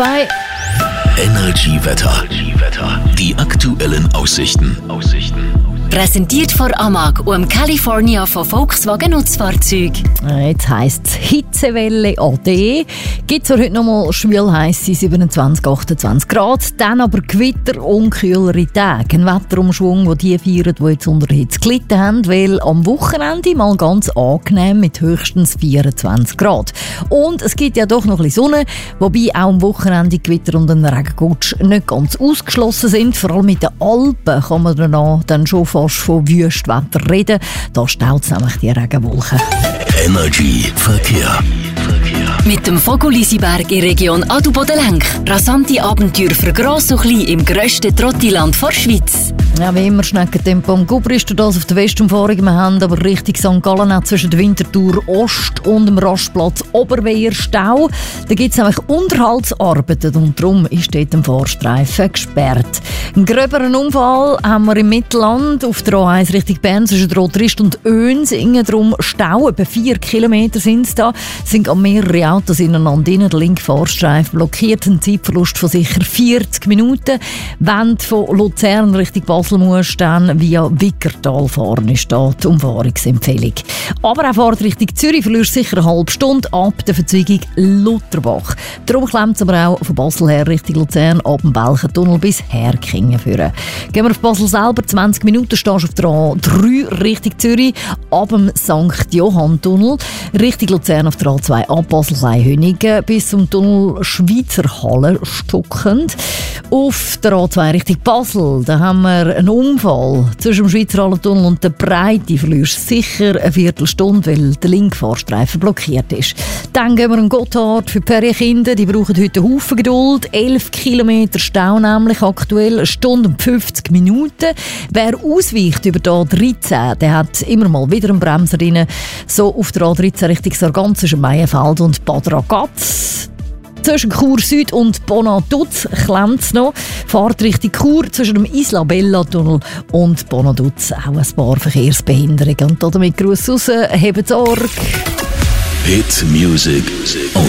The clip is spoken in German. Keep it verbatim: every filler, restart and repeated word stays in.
Bei Energy Wetter. Die aktuellen Aussichten. Aussichten. Präsentiert von Amag und California von Volkswagen Nutzfahrzeug. Jetzt heisst es Hitzewelle A D. Gibt es heute noch mal schwülheisse siebenundzwanzig, achtundzwanzig Grad. Dann aber Gewitter und kühlere Tage. Ein Wetterumschwung, den die feiern, die jetzt unter der Hitze gelitten haben, weil am Wochenende mal ganz angenehm mit höchstens vierundzwanzig Grad. Und es gibt ja doch noch ein bisschen Sonne, wobei auch am Wochenende Gewitter und ein Regengutsch nicht ganz ausgeschlossen sind. Vor allem mit den Alpen kann man danach dann schon fast von Wüstwetter reden. Da staut es nämlich die Regenwolken. Energy Verkehr. Mit dem Fogolisberg in Region Adelboden-Lenk. Rasante Abenteuer für Gross und Klein im grössten Trottiland der Schweiz. Ja, wie immer Schneckentempo am Gubrist und das auf der Westumfahrung. Wir haben aber Richtung Sankt Gallen auch zwischen der Winterthur Ost und dem Rastplatz Oberweier Stau. Da gibt es nämlich Unterhaltsarbeiten und darum ist dort ein Fahrstreifen gesperrt. Einen gröberen Unfall haben wir im Mittelland auf der A eins Richtung Bern zwischen Rotrist und Önsingen. Darum Stau, etwa vier Kilometer sind es da. Es sind mehrere Autos ineinander rein. Der linke Fahrstreifen blockiert, einen Zeitverlust von sicher vierzig Minuten. Wenn du von Luzern Richtung Basel musst, dann via Wickertal fahren, ist da die Umfahrungsempfehlung. Aber auch Fahrt Richtung Zürich verlierst sicher eine halbe Stunde ab der Verzweigung Lutherbach. Darum klemmt es aber auch von Basel her Richtung Luzern ab dem Belchentunnel bis Herkingen führen. Gehen wir auf Basel selber, zwanzig Minuten stehst du auf der A drei Richtung Zürich, ab dem Sankt Johann-Tunnel, Richtung Luzern auf der A zwei ab Basel-Kleinhönigen bis zum Tunnel Schweizer Halle stockend. Auf der A zwei Richtung Basel, da haben wir einen Unfall zwischen dem Schweizer Hallentunnel und der Breite. Verlierst sicher eine Viertelstunde, weil der linke Fahrstreifen blockiert ist. Dann gehen wir an Gotthard für die Ferienkinder. Die brauchen heute einen Haufen Geduld. elf Kilometer Stau nämlich aktuell, eine Stunde und fünfzig Minuten. Wer ausweicht über die A dreizehn, der hat immer mal wieder einen Bremser drin. So auf der A dreizehn Richtung Sargans zwischen Meienfeld und Bad Ragaz. Zwischen Chur Süd und Bonaduz klemmt es noch. Fahrt Richtung Chur zwischen dem Isla Bella Tunnel und Bonaduz auch ein paar Verkehrsbehinderungen. Und damit Gruß raus, habt Sorge. Hit Music.